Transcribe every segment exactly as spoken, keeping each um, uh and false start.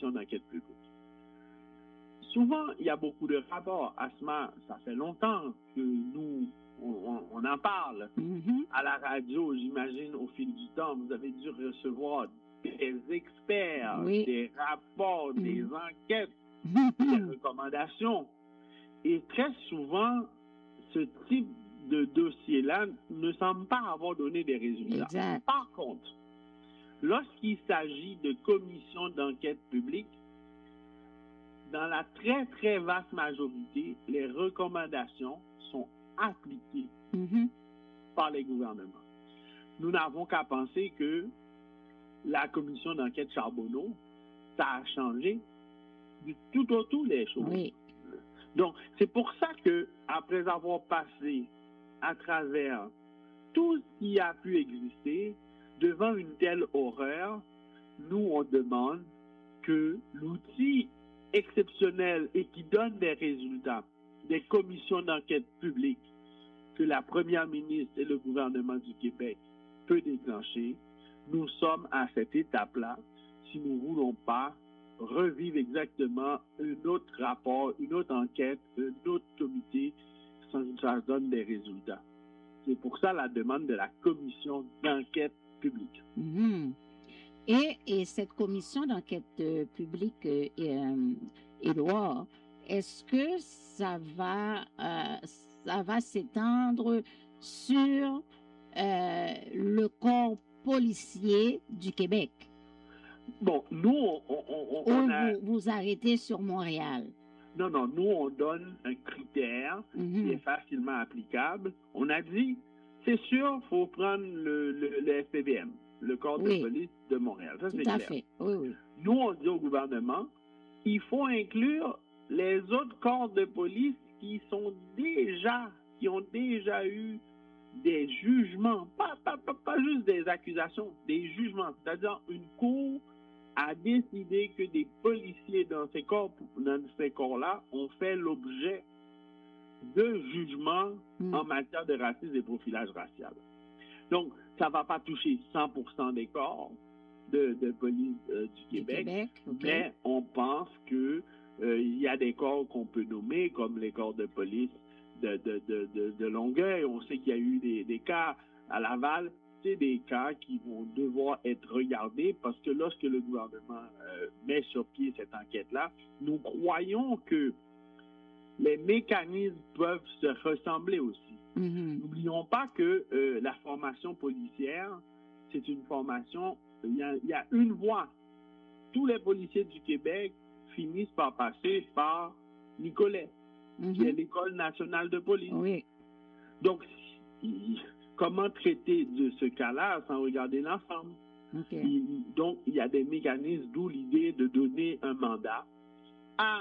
commission d'enquête publique. Souvent, il y a beaucoup de rapports. Asma, ça fait longtemps que nous, on, on en parle. Mm-hmm. À la radio, j'imagine, au fil du temps, vous avez dû recevoir des experts, oui. des rapports, mm-hmm. des enquêtes, mm-hmm. des recommandations. Et très souvent, ce type de dossier-là ne semble pas avoir donné des résultats. Exact. Par contre, lorsqu'il s'agit de commissions d'enquête publique, dans la très, très vaste majorité, les recommandations sont appliquées mm-hmm. par les gouvernements. Nous n'avons qu'à penser que la commission d'enquête Charbonneau, ça a changé du tout au tout les choses. Oui. Donc, c'est pour ça que, après avoir passé à travers tout ce qui a pu exister, devant une telle horreur, nous, on demande que l'outil exceptionnel et qui donne des résultats des commissions d'enquête publique que la première ministre et le gouvernement du Québec peut déclencher, nous sommes à cette étape-là si nous ne voulons pas revivre exactement un autre rapport, une autre enquête, un autre comité sans que ça donne des résultats. C'est pour ça la demande de la commission d'enquête publique. Mm-hmm. Et, et cette commission d'enquête euh, publique, euh, euh, Édouard, est-ce que ça va, euh, ça va s'étendre sur euh, le corps policier du Québec? Bon, nous, on, on, on, Ou on a... vous, vous arrêtez sur Montréal? Non, non, nous, on donne un critère mm-hmm. qui est facilement applicable. On a dit, c'est sûr, il faut prendre le, le, le F P V M, le corps oui. de police de Montréal. Ça, Tout c'est à clair. fait. Oui, oui. Nous, on dit au gouvernement, il faut inclure les autres corps de police qui sont déjà, qui ont déjà eu des jugements, pas, pas, pas, pas juste des accusations, des jugements. C'est-à-dire une cour a décidé que des policiers dans ces corps, dans ces corps-là ont fait l'objet de jugements mmh. en matière de racisme et profilage racial. Donc, ça ne va pas toucher cent pour cent des corps de, de police euh, du Québec, du Québec okay. mais on pense qu'il euh, y a des corps qu'on peut nommer, comme les corps de police de, de, de, de, de Longueuil. On sait qu'il y a eu des, des cas à Laval. C'est des cas qui vont devoir être regardés parce que lorsque le gouvernement euh, met sur pied cette enquête-là, nous croyons que les mécanismes peuvent se ressembler aussi. Mm-hmm. N'oublions pas que euh, la formation policière, c'est une formation, il y a, il y a une voie. Tous les policiers du Québec finissent par passer par Nicolet, mm-hmm. qui est l'École nationale de police. Oui. Donc, il, comment traiter de ce cas-là sans regarder l'ensemble? Okay. Il, donc, il y a des mécanismes, d'où l'idée de donner un mandat à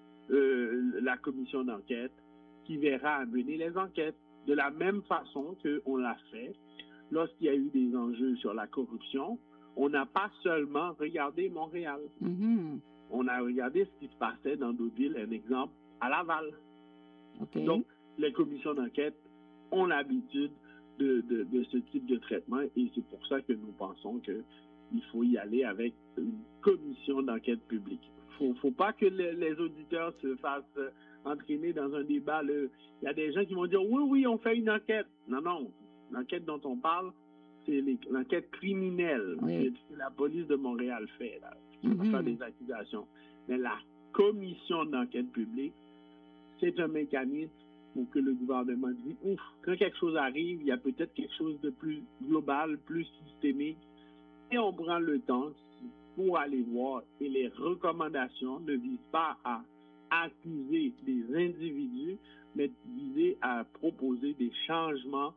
euh, la commission d'enquête qui verra mener les enquêtes de la même façon qu'on l'a fait lorsqu'il y a eu des enjeux sur la corruption. On n'a pas seulement regardé Montréal. Mm-hmm. On a regardé ce qui se passait dans d'autres villes, un exemple, à Laval. Okay. Donc, les commissions d'enquête ont l'habitude De, de, de ce type de traitement et c'est pour ça que nous pensons qu'il faut y aller avec une commission d'enquête publique. Il ne faut pas que les, les auditeurs se fassent entraîner dans un débat. Il y a des gens qui vont dire oui, oui, on fait une enquête. Non, non. L'enquête dont on parle, c'est les, l'enquête criminelle oui. que la police de Montréal fait. Là, qui mm-hmm. va faire des accusations. Mais la commission d'enquête publique, c'est un mécanisme pour que le gouvernement dise, ouf, quand quelque chose arrive, il y a peut-être quelque chose de plus global, plus systémique, et on prend le temps pour aller voir, et les recommandations ne visent pas à accuser des individus, mais visent à proposer des changements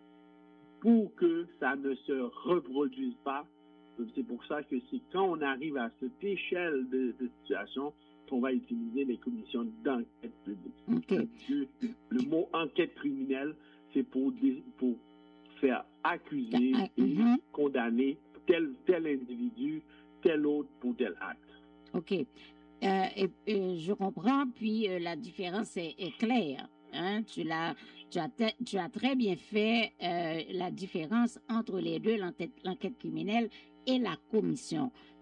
pour que ça ne se reproduise pas. C'est pour ça que c'est quand on arrive à cette échelle de, de situation qu'on va utiliser les commissions d'enquête publique. Okay. Le mot enquête criminelle, c'est pour, pour faire accuser uh, et mm-hmm. condamner tel, tel individu, tel autre pour tel acte. OK. Euh, et, et je comprends, puis euh, la différence est, est claire. Hein? Tu, l'as, tu, as te, tu as très bien fait euh, la différence entre les deux, l'enquête, l'enquête criminelle et la commission.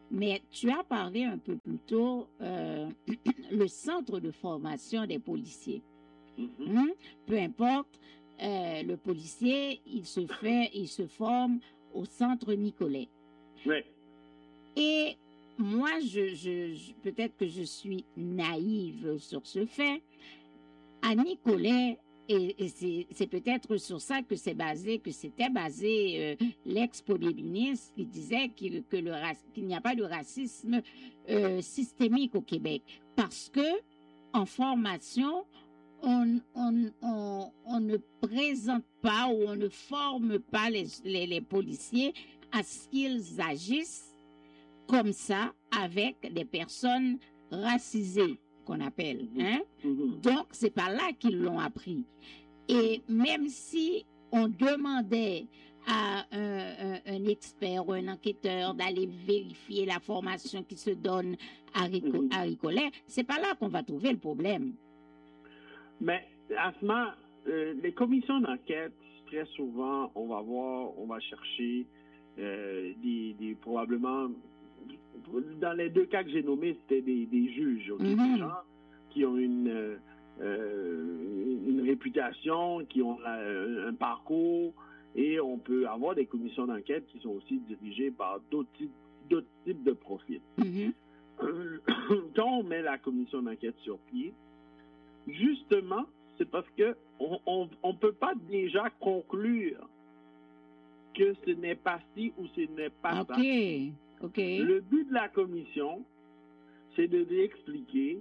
Mais tu as parlé un peu plus tôt euh, le centre de formation des policiers. Mhm. Hein? Peu importe, euh, le policier, il se fait, il se forme au centre Nicolet. Ouais. Et moi, je, je, je- peut-être que je suis naïve sur ce fait. À Nicolet, et, et c'est c'est peut-être sur ça que c'est basé, que c'était basé euh, l'ex-premier ministre qui disait qu'il que le rac- qu'il n'y a pas de racisme euh, systémique au Québec. Parce que en formation, on, on, on, on ne présente pas ou on ne forme pas les, les, les policiers à ce qu'ils agissent comme ça avec des personnes racisées, qu'on appelle. Hein? Mhm. Donc, c'est par là qu'ils l'ont appris. Et même si on demandait à un, un- un expert ou un enquêteur d'aller vérifier la formation qui se donne à, Rico, Mhm. à Ricolet, c'est pas là qu'on va trouver le problème. Mais, Asma, euh, les commissions d'enquête, très souvent, on va voir, on va chercher euh, des, des probablement, dans les deux cas que j'ai nommés, c'était des, des juges, ok, Mhm. des gens qui ont une, euh, euh, une réputation, qui ont la- un parcours, et on peut avoir des commissions d'enquête qui sont aussi dirigées par d'autres types, d'autres types de profils. Mhm. Quand on met la commission d'enquête sur pied, justement, c'est parce que on, on, on peut pas déjà conclure que ce n'est pas ci ou ce n'est pas OK. ça. OK. Le but de la commission, c'est de lui expliquer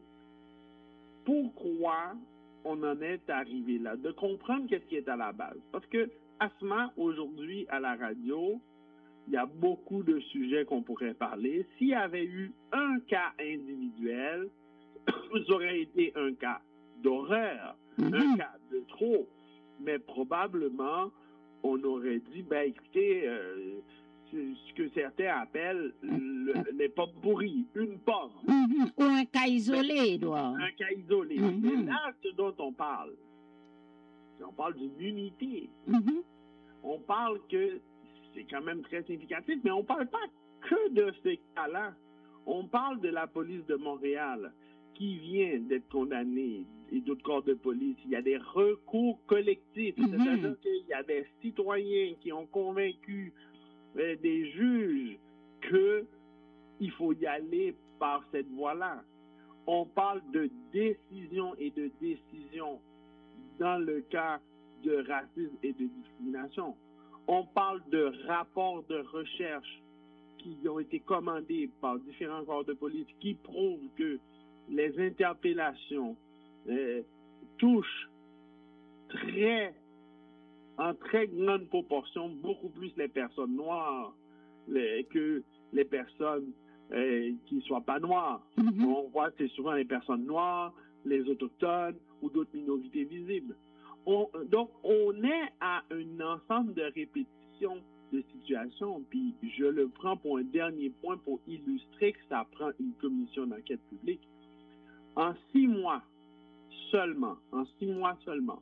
pourquoi on en est arrivé là, de comprendre qu'est-ce qui est à la base. Parce que Asma, aujourd'hui, à la radio, il y a beaucoup de sujets qu'on pourrait parler. S'il y avait eu un cas individuel, ça aurait été un cas d'horreur, Mhm. un cas de trop. Mais probablement, on aurait dit, ben écoutez, euh, c'est ce que certains appellent le- les pommes pourries, une pomme, Mhm. Ou un cas isolé, Edouard. un cas isolé. Mhm. Mais là, ce dont on parle, on parle d'une unité. Mhm. On parle que c'est quand même très significatif, mais on ne parle pas que de ces cas-là. On parle de la police de Montréal qui vient d'être condamnée et d'autres corps de police. Il y a des recours collectifs, Mhm. c'est-à-dire qu'il y a des citoyens qui ont convaincu euh, des juges qu'il faut y aller par cette voie-là. On parle de décision et de décision dans le cas de racisme et de discrimination. On parle de rapports de recherche qui ont été commandés par différents corps de police qui prouvent que les interpellations euh, touchent très, en très grande proportion beaucoup plus les personnes noires les, que les personnes euh, qui ne soient pas noires. Mhm. On voit que c'est souvent les personnes noires, les autochtones ou d'autres minorités visibles. On, donc, on est à un ensemble de répétitions de situations, puis je le prends pour un dernier point pour illustrer que ça prend une commission d'enquête publique. En six mois seulement, en six mois seulement,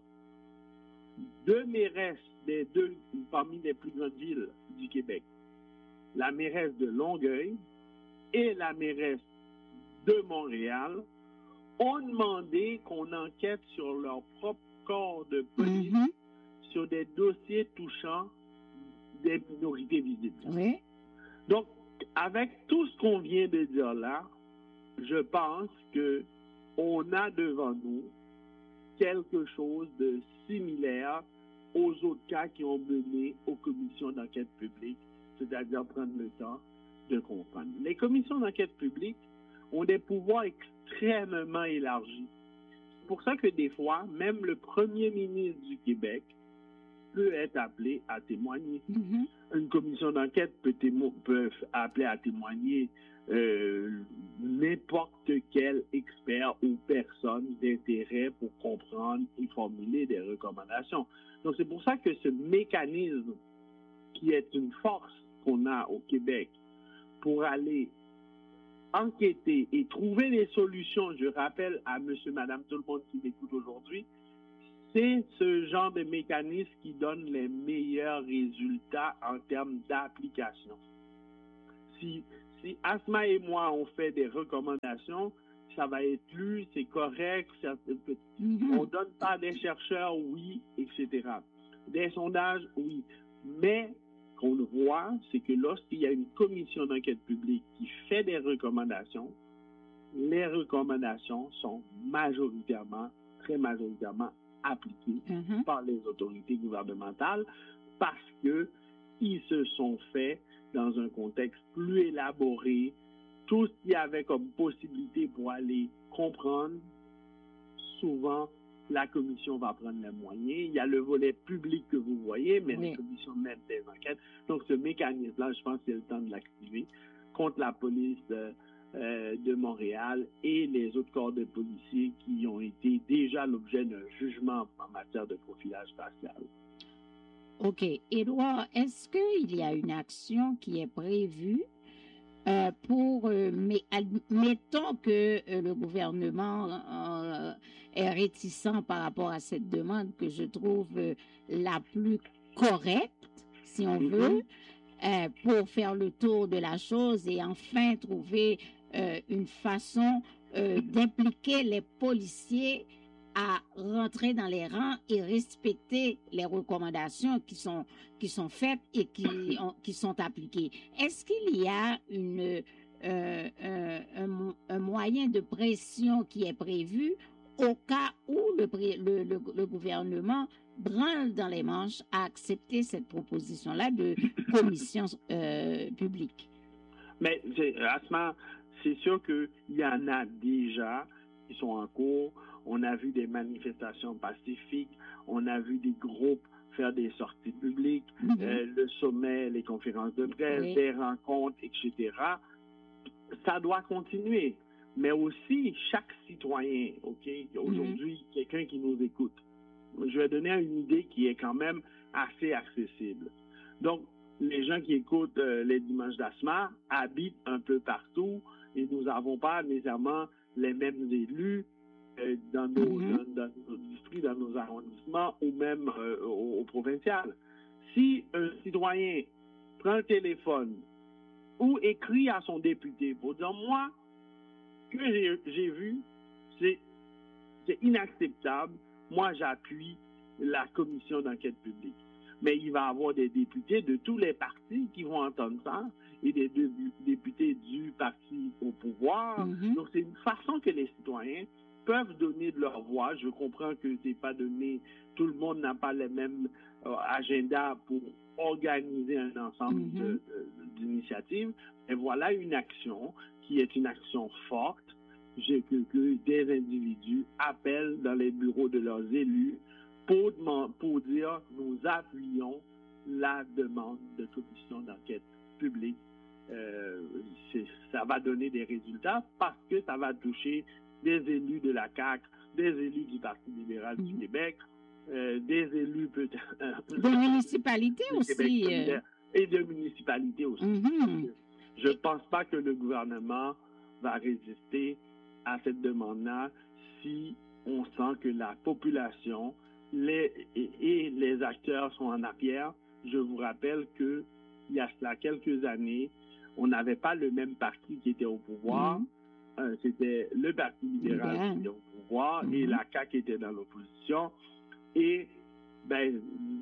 deux mairesses des deux, parmi les plus grandes villes du Québec, la mairesse de Longueuil et la mairesse de Montréal, ont demandé qu'on enquête sur leur propre corps de police Mhm. sur des dossiers touchant des minorités visibles. Oui. Donc, avec tout ce qu'on vient de dire là, je pense que on a devant nous quelque chose de similaire aux autres cas qui ont mené aux commissions d'enquête publique, c'est-à-dire prendre le temps de comprendre. Les commissions d'enquête publique ont des pouvoirs extrêmement élargis. C'est pour ça que des fois, même le premier ministre du Québec peut être appelé à témoigner. Mhm. Une commission d'enquête peut, témo- peut appeler à témoigner euh, n'importe quel expert ou personne d'intérêt pour comprendre et formuler des recommandations. Donc, c'est pour ça que ce mécanisme, qui est une force qu'on a au Québec pour aller enquêter et trouver des solutions, je rappelle à monsieur, madame, tout le monde qui m'écoute aujourd'hui, c'est ce genre de mécanisme qui donne les meilleurs résultats en termes d'application. Si, si Asma et moi on fait des recommandations, ça va être lu, c'est correct, ça, mm-hmm. on donne pas des chercheurs, oui, et cetera. Des sondages, oui. Mais qu'on le voit, c'est que lorsqu'il y a une commission d'enquête publique qui fait des recommandations, les recommandations sont majoritairement, très majoritairement appliquées mm-hmm. par les autorités gouvernementales parce qu'ils se sont faits dans un contexte plus élaboré, tout ce qu'il y avait comme possibilité pour aller comprendre. Souvent, la commission va prendre les moyens. Il y a le volet public que vous voyez, mais oui. les commissions mènent des enquêtes. Donc, ce mécanisme-là, je pense que c'est le temps de l'activer contre la police euh, euh, de Montréal et les autres corps de policiers qui ont été déjà l'objet d'un jugement en matière de profilage racial. OK. Édouard, est-ce qu'il y a une action qui est prévue euh, pour, euh, mais admettons que euh, le gouvernement euh, est réticent par rapport à cette demande que je trouve euh, la plus correcte, si on mm-hmm. veut, euh, pour faire le tour de la chose et enfin trouver euh, une façon euh, d'impliquer les policiers à rentrer dans les rangs et respecter les recommandations qui sont, qui sont faites et qui, ont, qui sont appliquées. Est-ce qu'il y a une, euh, un, un, un moyen de pression qui est prévu au cas où le, le, le, le gouvernement branle dans les manches à accepter cette proposition-là de commission euh, publique? Mais, Asma, c'est sûr qu'il y en a déjà qui sont en cours. On a vu des manifestations pacifiques, on a vu des groupes faire des sorties publiques, mm-hmm. euh, le sommet, les conférences de presse, oui. des rencontres, et cetera. Ça doit continuer. Mais aussi, chaque citoyen, OK, aujourd'hui, mm-hmm. quelqu'un qui nous écoute, je vais donner une idée qui est quand même assez accessible. Donc, les gens qui écoutent euh, les dimanches d'Asma habitent un peu partout et nous n'avons pas nécessairement les mêmes élus euh, dans, nos, mm-hmm. dans, dans nos districts, dans nos arrondissements ou même euh, au, au provincial. Si un citoyen prend le téléphone ou écrit à son député pour dire « Moi, ce que j'ai, j'ai vu, c'est, c'est inacceptable. Moi, j'appuie la commission d'enquête publique. » Mais il va y avoir des députés de tous les partis qui vont entendre ça et des deux députés du parti au pouvoir. Mm-hmm. Donc, c'est une façon que les citoyens peuvent donner de leur voix. Je comprends que c'est pas donné, tout le monde n'a pas les mêmes euh, agendas pour organiser un ensemble mm-hmm. de, de, d'initiatives. Et voilà une action qui est une action forte que, que des individus appellent dans les bureaux de leurs élus pour, pour dire nous appuyons la demande de commission d'enquête publique. Euh, c'est, ça va donner des résultats parce que ça va toucher des élus de la C A Q, des élus du Parti libéral mmh. du Québec, euh, des élus peut-être... de municipalités aussi. Euh... Et de municipalités aussi. Mmh. Je ne pense pas que le gouvernement va résister à cette demande-là si on sent que la population les, et, et les acteurs sont en arrière. Je vous rappelle qu'il y a cela quelques années, on n'avait pas le même parti qui était au pouvoir. Mmh. Euh, c'était le Parti libéral yeah. qui était au pouvoir mmh. et la C A Q qui était dans l'opposition. Et ben,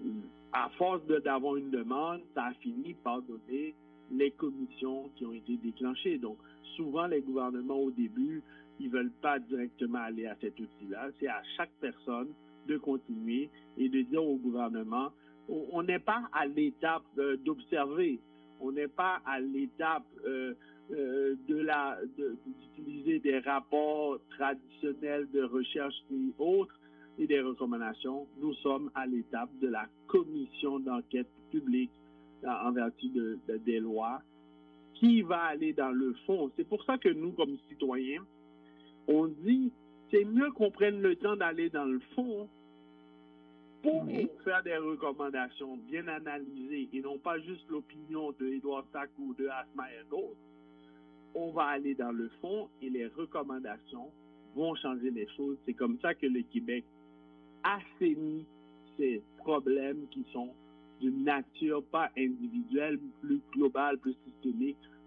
à force de, d'avoir une demande, ça a fini par donner les commissions qui ont été déclenchées. Donc, souvent, les gouvernements, au début, ils ne veulent pas directement aller à cet outil-là. C'est à chaque personne de continuer et de dire au gouvernement, on n'est pas à l'étape euh, d'observer, on n'est pas à l'étape euh, euh, de la, de, d'utiliser des rapports traditionnels de recherche et autres et des recommandations. Nous sommes à l'étape de la commission d'enquête publique en vertu de, de, des lois qui va aller dans le fond. C'est pour ça que nous, comme citoyens, on dit c'est mieux qu'on prenne le temps d'aller dans le fond pour oui. faire des recommandations bien analysées et non pas juste l'opinion de Édouard Stack ou de Asma et d'autres. On va aller dans le fond et les recommandations vont changer les choses. C'est comme ça que le Québec assainit ces problèmes qui sont d'une nature pas individuelle, plus globale, plus systémique,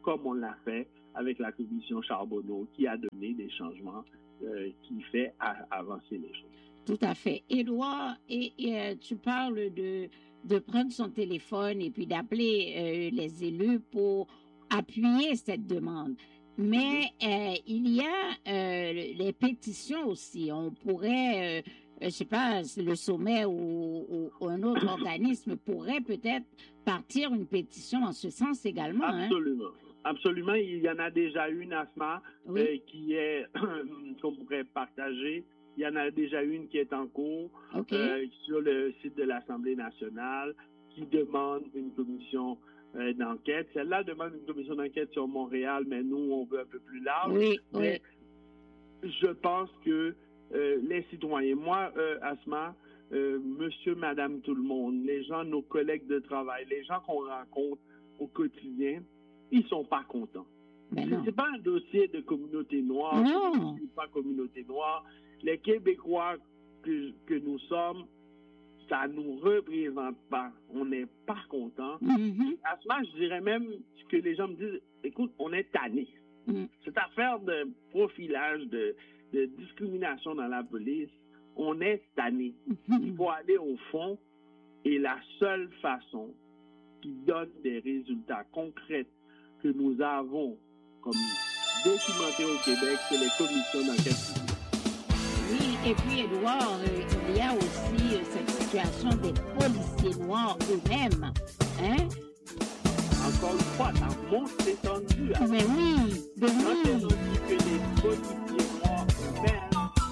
comme on l'a fait avec la commission Charbonneau, qui a donné des changements euh, qui fait à, avancer les choses. Tout à fait. Édouard, et, et, euh, tu parles de, de prendre son téléphone et puis d'appeler euh, les élus pour appuyer cette demande. Mais euh, il y a euh, les pétitions aussi. On pourrait, euh, je ne sais pas, le sommet ou, ou, ou un autre organisme pourrait peut-être partir une pétition en ce sens également. Absolument. Hein? Absolument. Il y en a déjà une, Asma, oui. euh, qui est, qu'on pourrait partager. Il y en a déjà une qui est en cours okay. euh, sur le site de l'Assemblée nationale qui demande une commission euh, d'enquête. Celle-là demande une commission d'enquête sur Montréal, mais nous, on veut un peu plus large. Oui, mais oui. Je pense que euh, les citoyens, moi, euh, Asma, euh, monsieur, madame, tout le monde, les gens, nos collègues de travail, les gens qu'on rencontre au quotidien, ils ne sont pas contents. Ce n'est pas un dossier de communauté noire, non. C'est pas communauté noire. Les Québécois que, que nous sommes, ça ne nous représente pas. On n'est pas contents. Mm-hmm. À ce moment, je dirais même que les gens me disent, écoute, on est tannés. Mm. Cette affaire de profilage, de, de discrimination dans la police, on est tannés. Mm-hmm. Il faut aller au fond et la seule façon qui donne des résultats concrets que nous avons comme documentés au Québec, c'est les commissions d'enquête publique. Oui, et puis, Édouard, euh, il y a aussi euh, cette situation des policiers noirs eux-mêmes. Hein? Encore une fois, ça monte l'étendue. Mais oui, de Quand oui. on dit que les policiers noirs eux-mêmes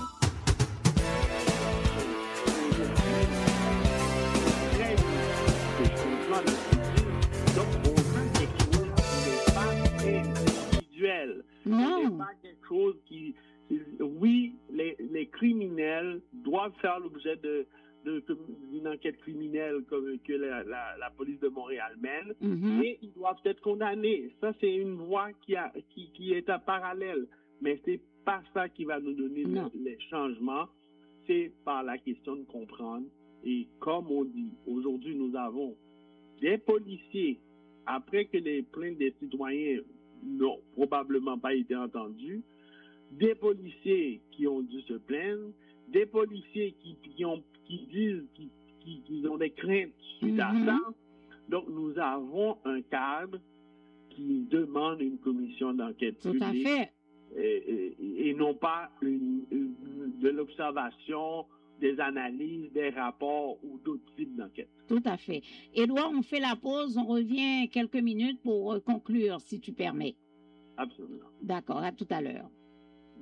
donc on veut quelque chose qui n'est pas individuel. Non. Ce n'est pas quelque chose qui... Oui, les, les criminels doivent faire l'objet de, de, d'une enquête criminelle comme que la, la, la police de Montréal mène, mm-hmm. et ils doivent être condamnés. Ça, c'est une voie qui, a, qui, qui est en parallèle. Mais ce n'est pas ça qui va nous donner le, les changements. C'est par la question de comprendre. Et comme on dit, aujourd'hui, nous avons des policiers, après que les plaintes des citoyens n'ont probablement pas été entendues, des policiers qui ont dû se plaindre, des policiers qui, qui, ont, qui disent qu'ils qui, qui ont des craintes suite mm-hmm. à ça. Donc, nous avons un cadre qui demande une commission d'enquête Tout publique. à fait. Et, et, et non pas une, une, de l'observation, des analyses, des rapports ou d'autres types d'enquêtes. Tout à fait. Édouard, on fait la pause, on revient quelques minutes pour conclure, si tu permets. Absolument. D'accord, à tout à l'heure.